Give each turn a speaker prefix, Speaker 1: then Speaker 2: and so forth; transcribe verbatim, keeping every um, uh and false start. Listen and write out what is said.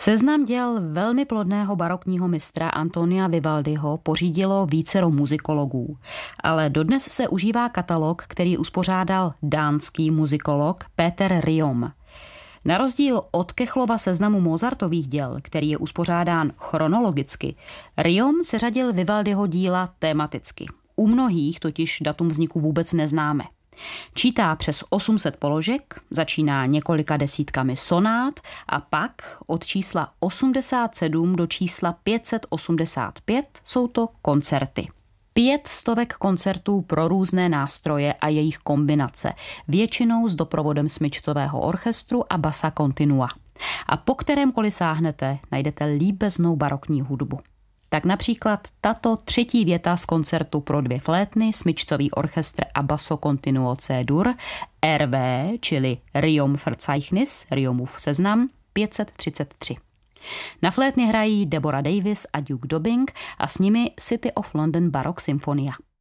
Speaker 1: Seznam děl velmi plodného barokního mistra Antonia Vivaldiho pořídilo vícero muzikologů, ale dodnes se užívá katalog, který uspořádal dánský muzikolog Peter Riom. Na rozdíl od Kechlova seznamu Mozartových děl, který je uspořádán chronologicky, Riom seřadil Vivaldiho díla tematicky. U mnohých totiž datum vzniku vůbec neznáme. Čítá přes osm set položek, začíná několika desítkami sonát a pak od čísla osmdesát sedm do čísla pět set osmdesát pět jsou to koncerty. Pět stovek koncertů pro různé nástroje a jejich kombinace, většinou s doprovodem smyčcového orchestru a bassa continua. A po kterémkoliv sáhnete, najdete líbeznou barokní hudbu. Tak například tato třetí věta z koncertu pro dvě flétny, smyčcový orchestr a basso continuo C-dur, R V, čili Riom Verzeichnis, Riomův seznam, pět set třicet tři. Na flétny hrají Deborah Davis a Duke Dobbing a s nimi City of London Baroque Symphonia.